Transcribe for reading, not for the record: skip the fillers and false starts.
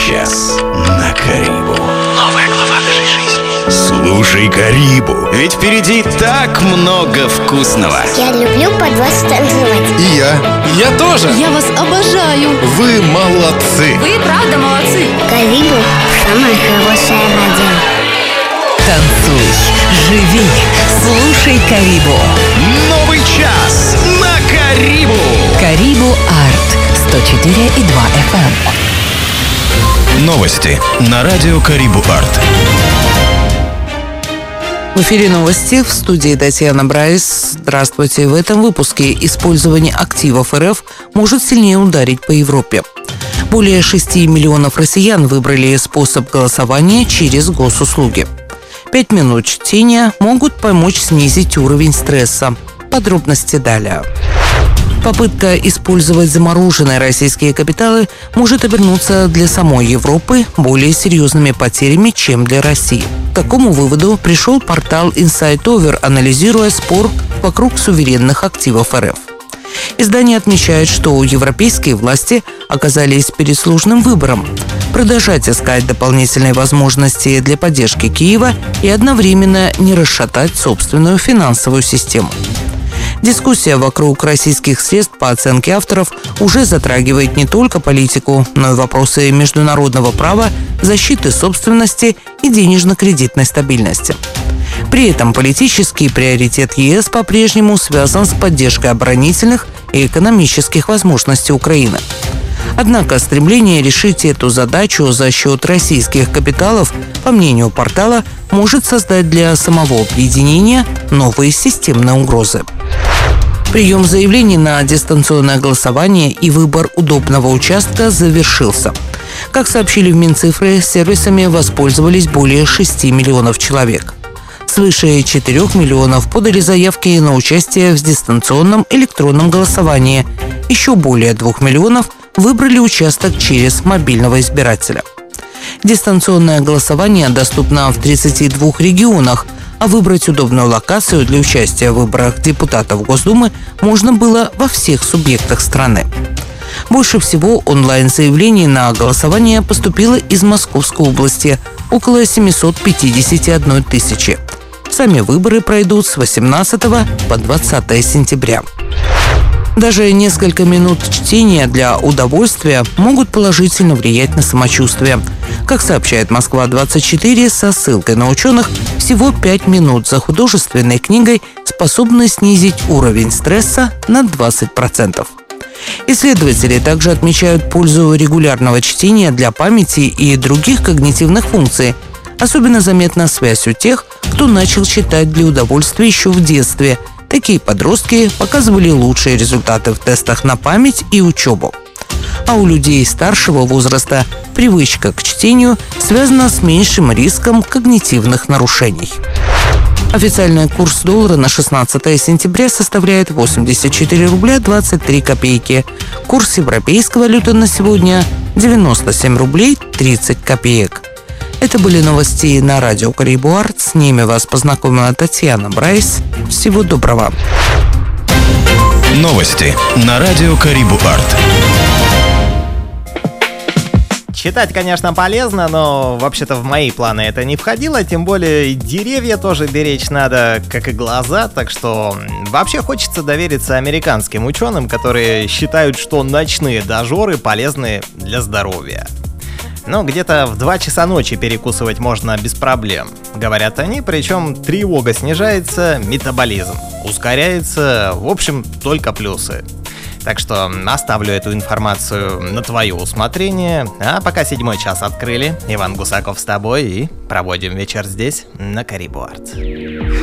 час на Карибу. Новая глава нашей жизни. Слушай Карибу, ведь впереди так много вкусного. Я люблю под вас танцевать. И я тоже. Я вас обожаю. Вы молодцы. Вы правда молодцы. Карибу — самая хорошая радио. Танцуй, живи, слушай Карибу. Новый час на Карибу. Карибу Арт 104,2 FM. Новости на радио Карибу Арт. В эфире новости, в студии Татьяна Брайс. Здравствуйте. В этом выпуске использование активов РФ может сильнее ударить по Европе. Более 6 миллионов россиян выбрали способ голосования через госуслуги. 5 минут чтения могут помочь снизить уровень стресса. Подробности далее. Попытка использовать замороженные российские капиталы может обернуться для самой Европы более серьезными потерями, чем для России. К такому выводу пришел портал Inside Over, анализируя спор вокруг суверенных активов РФ. Издание отмечает, что европейские власти оказались перед сложным выбором – продолжать искать дополнительные возможности для поддержки Киева и одновременно не расшатать собственную финансовую систему. Дискуссия вокруг российских средств, по оценке авторов, уже затрагивает не только политику, но и вопросы международного права, защиты собственности и денежно-кредитной стабильности. При этом политический приоритет ЕС по-прежнему связан с поддержкой оборонительных и экономических возможностей Украины. Однако стремление решить эту задачу за счет российских капиталов, по мнению портала, может создать для самого объединения новые системные угрозы. Прием заявлений на дистанционное голосование и выбор удобного участка завершился. Как сообщили в Минцифры, сервисами воспользовались более 6 миллионов человек. Свыше 4 миллионов подали заявки на участие в дистанционном электронном голосовании. Еще более 2 миллионов выбрали участок через мобильного избирателя. Дистанционное голосование доступно в 32 регионах, а выбрать удобную локацию для участия в выборах депутатов Госдумы можно было во всех субъектах страны. Больше всего онлайн-заявлений на голосование поступило из Московской области – около 751 тысячи. Сами выборы пройдут с 18 по 20 сентября. Даже несколько минут чтения для удовольствия могут положительно влиять на самочувствие. Как сообщает Москва-24 со ссылкой на ученых, всего 5 минут за художественной книгой способны снизить уровень стресса на 20%. Исследователи также отмечают пользу регулярного чтения для памяти и других когнитивных функций. Особенно заметна связь у тех, кто начал читать для удовольствия еще в детстве. Такие подростки показывали лучшие результаты в тестах на память и учебу. А у людей старшего возраста привычка к чтению связана с меньшим риском когнитивных нарушений. Официальный курс доллара на 16 сентября составляет 84 рубля 23 копейки. Курс европейской валюты на сегодня – 97 рублей 30 копеек. Это были новости на радио Карибу Арт. С ними вас познакомила Татьяна Брайс. Всего доброго. Новости на радио Карибу Арт. Читать, конечно, полезно, но вообще-то в мои планы это не входило, тем более деревья тоже беречь надо, как и глаза, так что вообще хочется довериться американским ученым, которые считают, что ночные дожоры полезны для здоровья. Но где-то в 2 часа ночи перекусывать можно без проблем, говорят они, причем тревога снижается, метаболизм ускоряется, в общем, только плюсы. Так что оставлю эту информацию на твое усмотрение. А пока 7-й час открыли, Иван Гусаков с тобой и проводим вечер здесь, на Карибу Арт.